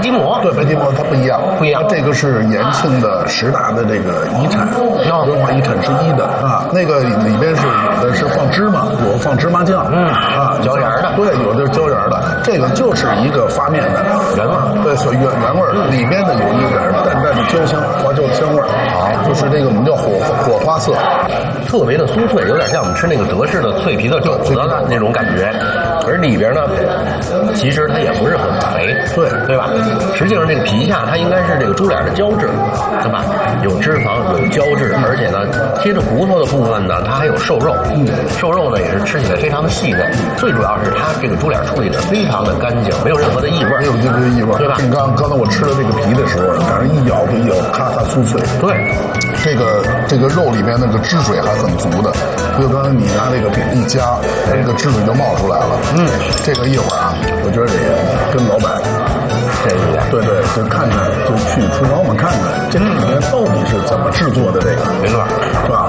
基膜， 对，白吉馍它不一样，这个是延庆的10大的这个遗产，文化遗产之一的啊。那个里边是有的是放芝麻，有放芝麻酱， 椒盐的， 对，有的是椒盐的。这个就是一个发面的原味， 对，所以原味里边呢有一点淡淡的焦香，花椒的香味就是这个我们叫火花色， 特别的酥脆，有点像我们吃那个德式的脆皮的肘子的那种感觉。而里边呢，其实它也不是很肥，对吧？实际上这个皮下它应该是这个猪脸的胶质，对吧？有脂肪，有胶质，而且呢，贴着骨头的部分呢，它还有瘦肉，瘦肉呢也是吃起来非常的细嫩。最主要是它这个猪脸处理的非常的干净，没有任何的异味， 没有任何的异味， 对吧？ 你刚才我吃了这个皮的时候，反正一咬就一咬，咔咔酥脆， 对。 这个肉里面那个汁水还很足的，就刚才你拿这个饼一夹，这个汁水就冒出来了。这个一会儿啊，我觉得得跟老板对，就看看，就去厨房我们看看这里面到底是怎么制作的，这个没错， 是吧？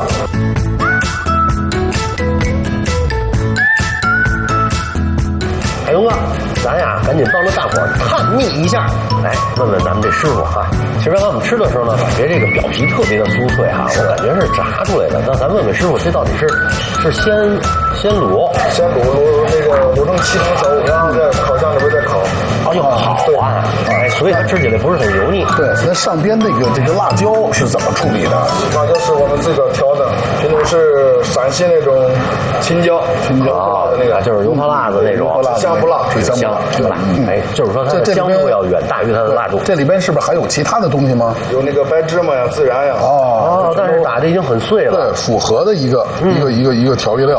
哎呦啊！咱呀，赶紧帮着大伙儿探秘一下，来问问咱们这师傅哈。其实刚才我们吃的时候呢，感觉这个表皮特别的酥脆哈，我感觉是炸出来的。那咱问问师傅，这到底是先卤那个卤成7成熟，然后在烤箱里边再烤。 哎呦，好啊！哎，所以它吃起来不是很油腻。 对，那上边这个辣椒是怎么处理的？ 辣椒是我们自个儿调的，这种是陕西那种青椒啊， 那个就是油泼辣子那种， 香不辣， 水香对吧？哎，就是说它的香度要远大于它的辣度。 这里边是不是还有其他的东西吗？ 有那个白芝麻呀、孜然呀。 但是打的已经很碎了。 对，复合的一个调味料。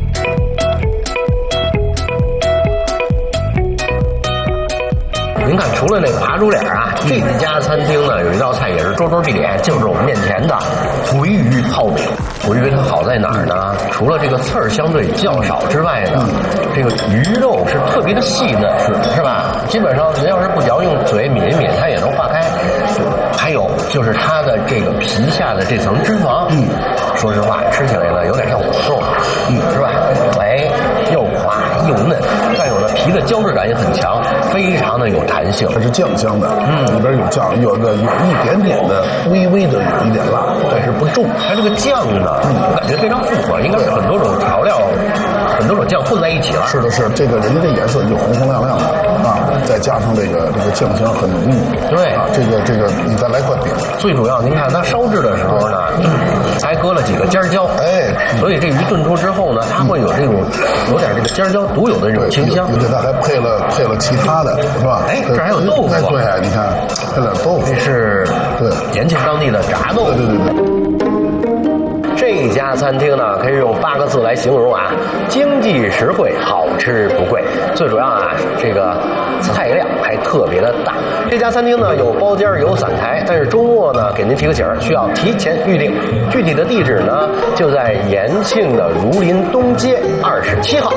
您看，除了那个扒猪脸啊，这家餐厅呢有一道菜也是桌桌必点，就是我们面前的回鱼泡饼。回鱼它好在哪儿呢？除了这个刺儿相对较少之外呢，这个鱼肉是特别的细嫩，是吧？基本上您要是不嚼，用嘴抿一抿，它也能化开。还有就是它的这个皮下的这层脂肪，说实话，吃起来呢有点像火豆，是吧？哎，又滑又嫩，再有呢皮的胶质感也很强，非常的有弹性。 它是酱香的，里边有酱，有一点点的微微的有一点辣，但是不重。 它这个酱呢，感觉非常复合，应该是很多种调料、很多种酱混在一起了。 是的，是这个人家这颜色就红红亮亮的啊，再加上这个酱香很浓郁。 对啊，这个你再来块饼。 最主要，您看它烧制的时候呢，还搁了几个尖椒，所以这鱼炖出之后呢，它会有这种有点这个尖椒独有的这种清香。 而且它还配了其他的，是吧？ 哎，这还有豆腐。 对，你看配点豆腐， 这是延庆当地的炸豆腐。 对。 这家餐厅呢，可以用8个字来形容啊：经济实惠，好吃不贵。最主要啊，这个菜量还特别的大。这家餐厅呢有包间有散台，但是周末呢给您提个醒，需要提前预定。具体的地址呢就在延庆的儒林东街27号。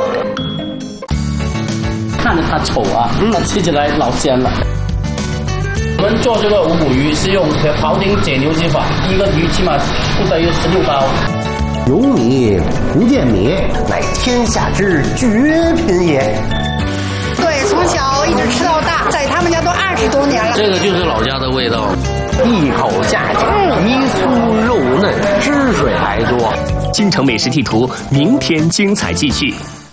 看着它丑啊，那吃起来老鲜了。我们做这个五谷鱼是用庖丁解牛技法，一个鱼起码不得有16刀。 有米不见米，乃天下之绝品也。 对，从小一直吃到大，在他们家都20多年了。 这个就是老家的味道， 一口下去，皮酥肉嫩，汁水还多。 京城美食地图，明天精彩继续。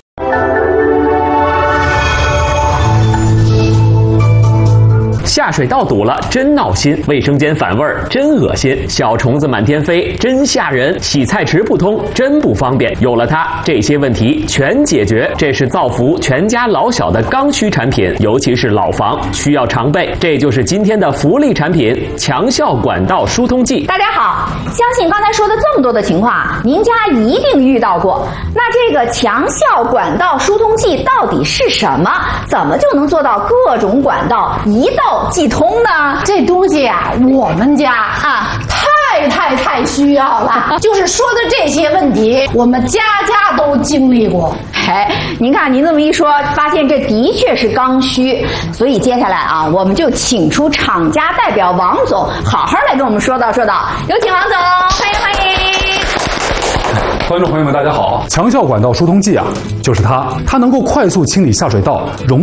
下水道堵了，真闹心；卫生间反味儿，真恶心；小虫子满天飞，真吓人；洗菜池不通，真不方便。有了它，这些问题全解决。这是造福全家老小的刚需产品，尤其是老房需要常备。这就是今天的福利产品——强效管道疏通剂。 大家好，相信刚才说的这么多的情况，您家一定遇到过。那这个强效管道疏通剂到底是什么？怎么就能做到各种管道一道即通呢？ 这东西啊，我们家啊太需要了。就是说的这些问题，我们家家都经历过。 您看您这么一说，发现这的确是刚需。所以接下来啊，我们就请出厂家代表王总，好好来跟我们说道说道。有请王总，欢迎。 观众朋友们，大家好！强效管道疏通剂啊，就是它能够快速清理下水道，